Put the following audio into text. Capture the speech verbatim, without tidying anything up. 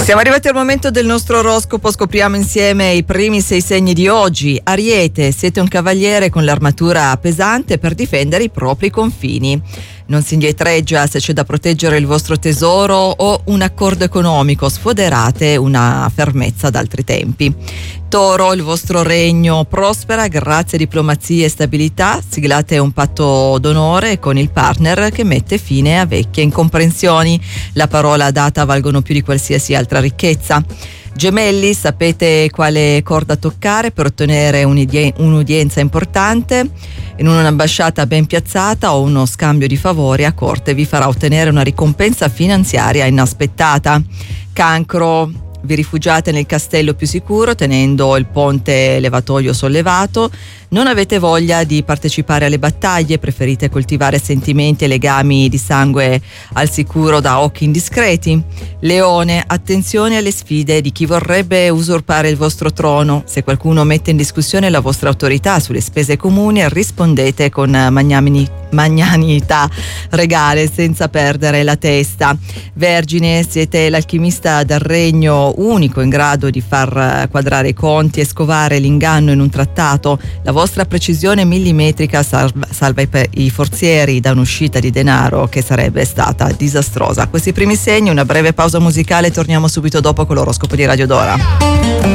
Siamo arrivati al momento del nostro oroscopo, scopriamo insieme i primi sei segni di oggi. Ariete, siete un cavaliere con l'armatura pesante per difendere i propri confini. Non si indietreggia se c'è da proteggere il vostro tesoro o un accordo economico, sfoderate una fermezza d'altri tempi. Toro, il vostro regno prospera grazie a diplomazia e stabilità, siglate un patto d'onore con il partner che mette fine a vecchie incomprensioni. La parola data valgono più di qualsiasi altra ricchezza. Gemelli, sapete quale corda toccare per ottenere un'udienza importante. In un'ambasciata ben piazzata o uno scambio di favori a corte vi farà ottenere una ricompensa finanziaria inaspettata. Cancro, vi rifugiate nel castello più sicuro tenendo il ponte levatoio sollevato. Non avete voglia di partecipare alle battaglie, preferite coltivare sentimenti e legami di sangue al sicuro da occhi indiscreti. Leone, attenzione alle sfide di chi vorrebbe usurpare il vostro trono. Se qualcuno mette in discussione la vostra autorità sulle spese comuni, rispondete con magnamini, magnanimità regale senza perdere la testa. Vergine, siete l'alchimista del regno, unico in grado di far quadrare i conti e scovare l'inganno in un trattato. La vostra precisione millimetrica salva, salva i, i forzieri da un'uscita di denaro che sarebbe stata disastrosa. Questi primi segni, una breve pausa musicale, torniamo subito dopo con l'oroscopo di Radio Dora.